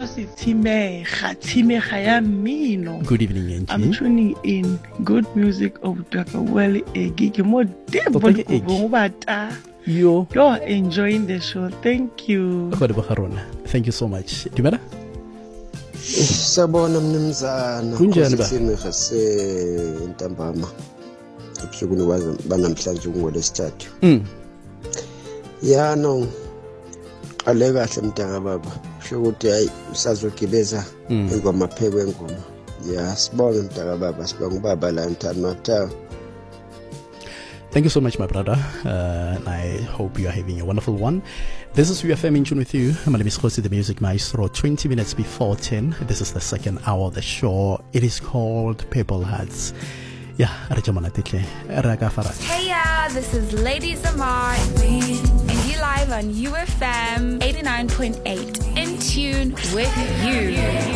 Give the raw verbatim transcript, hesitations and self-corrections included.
se Timega, Timega ya mmino. Good evening, Angie. I'm tuning in good music of Dakaweli Egi. Mo debo bata. Yo. You're enjoying the show. Thank you. Thank you so much. Dumela? Sabona mnumzana. Kunjani ba? Sime khase ntambama. Kusuku wazi banamhlanje ngolesithathu. Mm. Ya no. Ale kahle mntanga baba. Sho ukuthi hayi usazogibeza ingoma phekwe ingoma. Ya sibonge mntanga baba, sibonge baba la ntana. Thank you so much, my brother. Uh, I hope you are having a wonderful one. This is U F M in tune with you. My name is Khosi, the Music Maestro. twenty minutes before ten. This is the second hour of the show. It is called Purple Hearts. Yeah, Hey, yeah, this is Lady Zamar, and you live on U F M eighty-nine point eight. In tune with you.